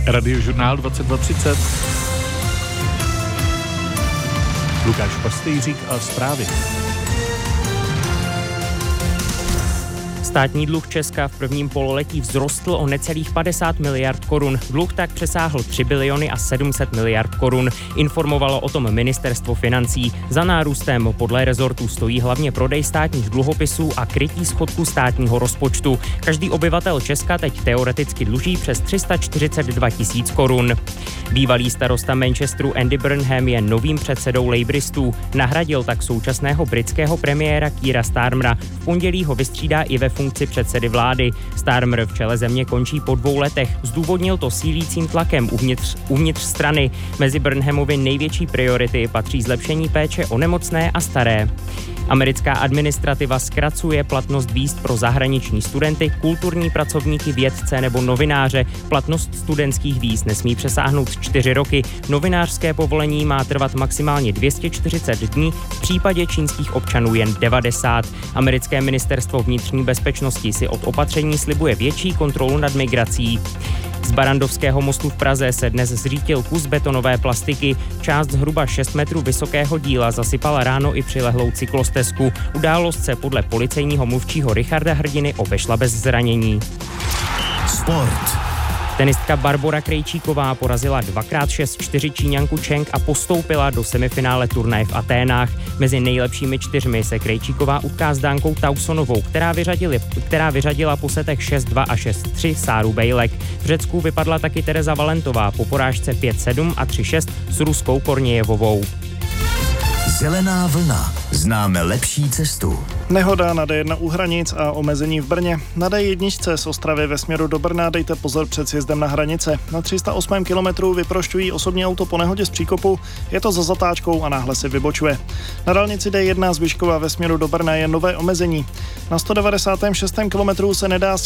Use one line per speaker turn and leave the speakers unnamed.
Radiožurnál 22:30. Lukáš Pastejřík a zprávy.
Státní dluh Česka v prvním pololetí vzrostl o necelých 50 miliard korun. Dluh tak přesáhl 3 biliony a 700 miliard korun. Informovalo o tom ministerstvo financí. Za nárůstem podle rezortu stojí hlavně prodej státních dluhopisů a krytí schodku státního rozpočtu. Každý obyvatel Česka teď teoreticky dluží přes 342 tisíc korun. Bývalý starosta Manchesteru Andy Burnham je novým předsedou Labouristů. Nahradil tak současného britského premiéra Keira Starmera. V pondělí ho vystřídá i ve funkci předsedy vlády. Starmer v čele země končí po 2 letech. Zdůvodnil to sílícím tlakem uvnitř strany. Mezi Burnhamovy největší priority patří zlepšení péče o nemocné a staré. Americká administrativa zkracuje platnost víz pro zahraniční studenty, kulturní pracovníky, vědce nebo novináře. Platnost studentských víz nesmí přesáhnout 4 roky. Novinářské povolení má trvat maximálně 240 dní, v případě čínských občanů jen 90. Americké ministerstvo vnitřní bezpečnosti si od opatření slibuje větší kontrolu nad migrací. Z Barrandovského mostu v Praze se dnes zřítil kus betonové plastiky. Část zhruba 6 metrů vysokého díla zasypala ráno i přilehlou cyklostezku. Událost se podle policejního mluvčího Richarda Hrdiny obešla bez zranění.
Sport.
Tenistka Barbora Krejčíková porazila 2x6 Číňanku Cheng a postoupila do semifinále turnaje v Aténách. Mezi nejlepšími 4 se Krejčíková utká s Dánkou Tausonovou, která vyřadila po setech 6-2 a 6-3 Sáru Bejlek. V Řecku vypadla taky Tereza Valentová po porážce 5-7 a 3-6 s Ruskou Kornějevovou.
Zelená vlna. Známe lepší cestu.
Nehoda na D1 u hranic a omezení v Brně. Na D1 z Ostravy ve směru do Brna dejte pozor před sjezdem na hranice. Na 308 kilometru vyprošťují osobní auto po nehodě z příkopu, je to za zatáčkou a náhle si vybočuje. Na dálnici D1 z Vyškova ve směru do Brna je nové omezení. Na 196 kilometru se nedá